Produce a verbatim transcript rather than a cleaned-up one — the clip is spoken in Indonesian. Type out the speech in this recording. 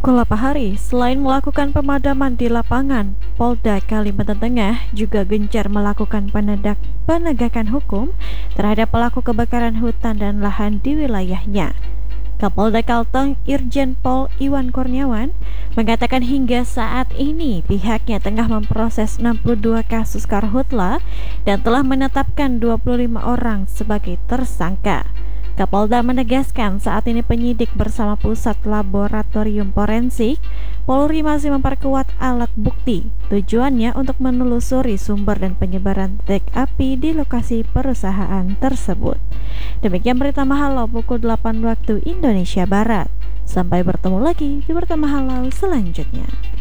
Kulapa Hari, selain melakukan pemadaman di lapangan, Polda Kalimantan Tengah juga gencar melakukan penedak, penegakan hukum terhadap pelaku kebakaran hutan dan lahan di wilayahnya. Kapolda Kalteng Irjen Pol Iwan Kurniawan mengatakan hingga saat ini pihaknya tengah memproses enam puluh dua kasus karhutla dan telah menetapkan dua puluh lima orang sebagai tersangka. Kapolda menegaskan saat ini penyidik bersama Pusat Laboratorium Forensik Polri masih memperkuat alat bukti. Tujuannya untuk menelusuri sumber dan penyebaran titik api di lokasi perusahaan tersebut. Demikian berita Mahalau pukul delapan waktu Indonesia Barat. Sampai bertemu lagi di berita Mahalau selanjutnya.